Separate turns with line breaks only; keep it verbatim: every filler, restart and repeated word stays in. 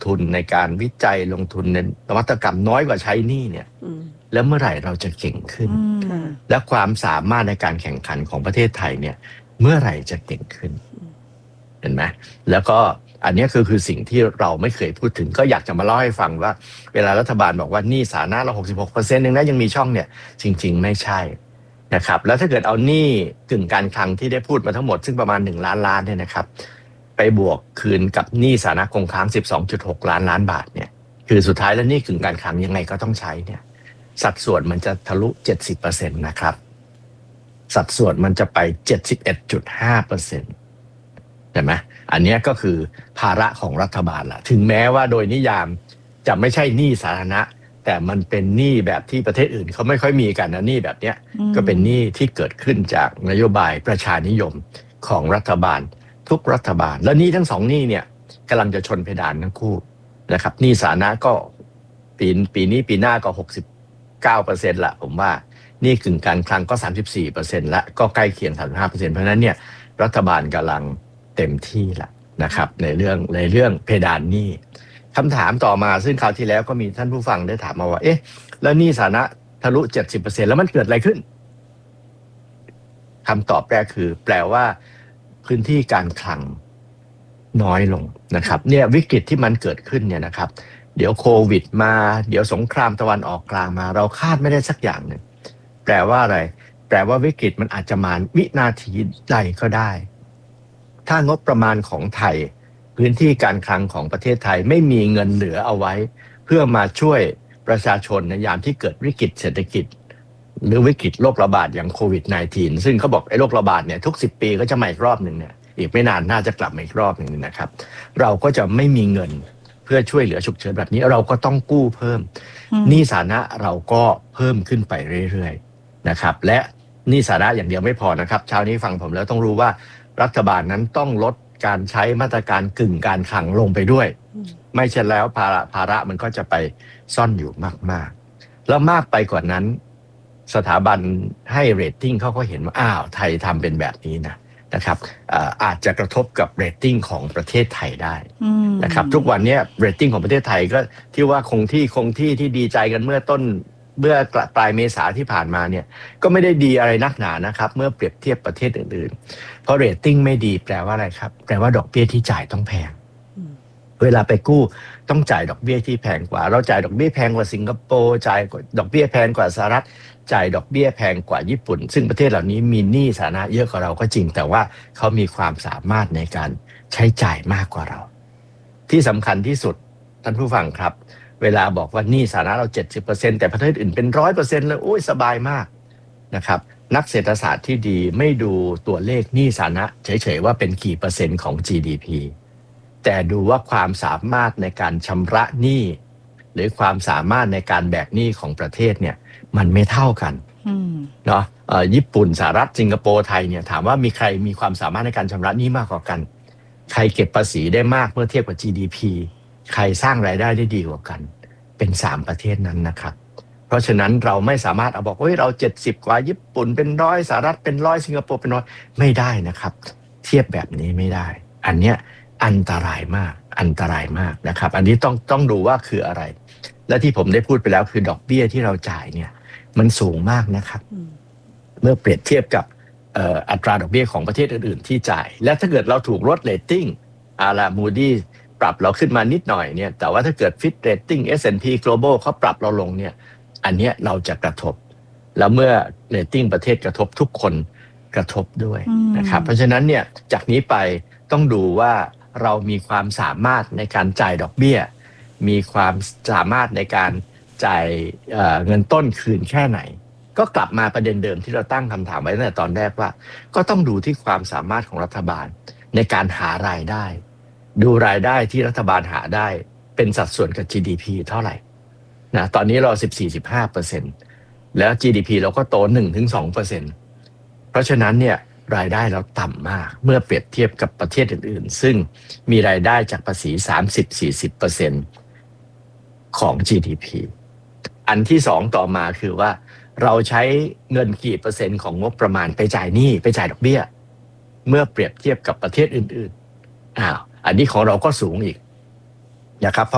ทุนในการวิจัยลงทุนในนวัตกรรมน้อยกว่าใช้หนี้เนี่ยแล้วเมื่อไหร่เราจะเก่งขึ้นและความสามารถในการแข่งขันของประเทศไทยเนี่ยเมื่อไหร่จะเก่งขึ้นเห็นไหมแล้วก็อันนี้คือคือสิ่งที่เราไม่เคยพูดถึงก็อยากจะมาเล่าให้ฟังว่าเวลารัฐบาลบอกว่าหนี้สาธารณะเรา หกสิบหกเปอร์เซ็นต์ นึงนะยังมีช่องเนี่ยจริงๆไม่ใช่นะครับแล้วถ้าเกิดเอาหนี้กึ่งการคลังที่ได้พูดมาทั้งหมดซึ่งประมาณหนึ่งล้านล้านเนี่ยนะครับไปบวกคืนกับหนี้สาธารณะคงค้าง สิบสองจุดหก ล้านล้านบาทเนี่ยคือสุดท้ายแล้วหนี้กึ่งการคลังยังไงก็ต้องใช้เนี่ยสัดส่วนมันจะทะลุ เจ็ดสิบเปอร์เซ็นต์ นะครับสัดส่วนมันจะไป เจ็ดสิบเอ็ดจุดห้าเปอร์เซ็นต์ ใช่ไหมอันนี้ก็คือภาระของรัฐบาลละถึงแม้ว่าโดยนิยามจะไม่ใช่หนี้สาธารณะแต่มันเป็นหนี้แบบที่ประเทศอื่นเขาไม่ค่อยมีกันนะหนี้แบบเนี้ยก็เป็นหนี้ที่เกิดขึ้นจากนโยบายประชานิยมของรัฐบาลทุกรัฐบาลแล้วหนี้ทั้งสองหนี้เนี่ยกำลังจะชนเพดานทั้งคู่นะครับหนี้สาธารณะก็ปีปีนี้ปีหน้าก็ หกสิบเก้าเปอร์เซ็นต์ ละผมว่าหนี้กึ่งการคลังก็ สามสิบสี่เปอร์เซ็นต์ ละก็ใกล้เคียง สามสิบห้าเปอร์เซ็นต์ เพราะฉะนั้นเนี่ยรัฐบาลกำลังเต็มที่ละนะครับในเรื่องในเรื่องเพดานหนี้คำถามต่อมาซึ่งคราวที่แล้วก็มีท่านผู้ฟังได้ถามมาว่าเอ๊ะแล้วหนี้สาธารณะทะลุ เจ็ดสิบเปอร์เซ็นต์ แล้วมันเกิดอะไรขึ้นคำตอบแรกคือแปลว่าพื้นที่การคลังน้อยลงนะครับเนี่ยวิกฤตที่มันเกิดขึ้นเนี่ยนะครับเดี๋ยวโควิดมาเดี๋ยวสงครามตะวันออกกลางมาเราคาดไม่ได้สักอย่างหนึ่งแปลว่าอะไรแปลว่าวิกฤตมันอาจจะมาวินาทีใดก็ได้ถ้างบประมาณของไทยพื้นที่การคลังของประเทศไทยไม่มีเงินเหลือเอาไว้เพื่อมาช่วยประชาชนในยามที่เกิดวิกฤตเศรษฐกิจหรือวิกฤตโรคระบาดอย่างโควิด สิบเก้า ซึ่งเขาบอกไอ้โรคระบาดเนี่ยทุกสิบปีก็จะมาอีกรอบหนึ่งเนี่ยอีกไม่นานน่าจะกลับมาอีกรอบหนึ่งนะครับเราก็จะไม่มีเงินเพื่อช่วยเหลือฉุกเฉินแบบนี้เราก็ต้องกู้เพิ่มหนี้สาธารณะเราก็เพิ่มขึ้นไปเรื่อยๆนะครับและหนี้สาธารณะอย่างเดียวไม่พอนะครับเช้านี้ฟังผมแล้วต้องรู้ว่ารัฐบาลนั้นต้องลดการใช้มาตรการกึ่งการคลังลงไปด้วยไม่เช่นแล้วภาระภาระมันก็จะไปซ่อนอยู่มากๆแล้วมากไปกว่านั้นสถาบันให้เรตติ้งเขาก็เห็นว่าอ้าวไทยทำเป็นแบบนี้นะนะครับอาจจะกระทบกับเรตติ้งของประเทศไทยได้นะครับทุกวันนี้เรตติ้งของประเทศไทยก็ที่ว่าคงที่คงที่ที่ดีใจกันเมื่อต้นเมื่อปลายเมษาที่ผ่านมาเนี่ยก็ไม่ได้ดีอะไรนักหนานะครับเมื่อเปรียบเทียบประเทศอื่นๆเพราะเรตติ้งไม่ดีแปลว่าอะไรครับแปลว่าดอกเบี้ยที่จ่ายต้องแพงเวลาไปกู้ต้องจ่ายดอกเบี้ยที่แพงกว่าเราจ่ายดอกเบี้ยแพงกว่าสิงคโปร์จ่ายดอกเบี้ยแพงกว่าสหรัฐจ่ายดอกเบี้ยแพงกว่าญี่ปุ่นซึ่งประเทศเหล่านี้มีหนี้สาธารณะเยอะกว่าเราก็จริงแต่ว่าเขามีความสามารถในการใช้จ่ายมากกว่าเราที่สำคัญที่สุดท่านผู้ฟังครับเวลาบอกว่าหนี้สาธารณะเรา เจ็ดสิบเปอร์เซ็นต์ แต่ประเทศอื่นเป็น หนึ่งร้อยเปอร์เซ็นต์ เลยโอ้ยสบายมากนะครับนักเศรษฐศาสตร์ที่ดีไม่ดูตัวเลขหนี้สาธารณะเฉยๆว่าเป็นกี่เปอร์เซ็นต์ของ จี ดี พี แต่ดูว่าความสามารถในการชำระหนี้หรือความสามารถในการแบกหนี้ของประเทศเนี่ยมันไม่เท่ากันเนาะญี่ปุ่นสหรัฐสิงคโปร์ไทยเนี่ยถามว่ามีใครมีความสามารถในการชำระหนี้มากกว่ากันใครเก็บภาษีได้มากเมื่อเทียบกับ จี ดี พี ใครสร้างรายได้ได้ดีกว่ากันเป็นสามประเทศนั้นนะครับเพราะฉะนั้นเราไม่สามารถเอาบอกว่าเราเจ็ดสิบกว่าญี่ปุ่นเป็นร้อยสหรัฐเป็นร้อยสิงคโปร์เป็นร้อยไม่ได้นะครับเทียบแบบนี้ไม่ได้อันเนี้ยอันตรายมากอันตรายมากนะครับอันนี้ต้องต้องดูว่าคืออะไรและที่ผมได้พูดไปแล้วคือดอกเบี้ยที่เราจ่ายเนี่ยมันสูงมากนะครับเมื่อเปรียบเทียบกับอัตราดอกเบี้ยของประเทศอื่นๆที่จ่ายและถ้าเกิดเราถูกลดเรตติ้งอารามูดี้ปรับเราขึ้นมานิดหน่อยเนี่ยแต่ว่าถ้าเกิดฟิตเรตติ้ง เอส แอนด์ พี Global เขาปรับเราลงเนี่ยอันเนี้ยเราจะกระทบแล้วเมื่อเรตติ้งประเทศกระทบทุกคนกระทบด้วยนะครับเพราะฉะนั้นเนี่ยจากนี้ไปต้องดูว่าเรามีความสามารถในการจ่ายดอกเบี้ยมีความสามารถในการจ่ายเอ่อเงินต้นคืนแค่ไหนก็กลับมาประเด็นเดิมที่เราตั้งคำถามไว้ตั้งแต่ตอนแรกว่าก็ต้องดูที่ความสามารถของรัฐบาลในการหารายได้ดูรายได้ที่รัฐบาลหาได้เป็นสัดส่วนกับ จี ดี พี เท่าไหร่นะตอนนี้เรา สิบสี่ถึงสิบห้าเปอร์เซ็นต์ แล้ว จี ดี พี เราก็โต หนึ่งถึงสองเปอร์เซ็นต์ เพราะฉะนั้นเนี่ยรายได้เราต่ำมากเมื่อเปรียบเทียบกับประเทศอื่นๆซึ่งมีรายได้จากภาษี สามสิบถึงสี่สิบเปอร์เซ็นต์ ของ จี ดี พี อันที่สองต่อมาคือว่าเราใช้เงินกี่เปอร์เซ็นต์ของงบประมาณไปจ่ายหนี้ไปจ่ายดอกเบี้ยเมื่อเปรียบเทียบกับประเทศอื่นๆอ้าวอันนี้ของเราก็สูงอีกนะครับ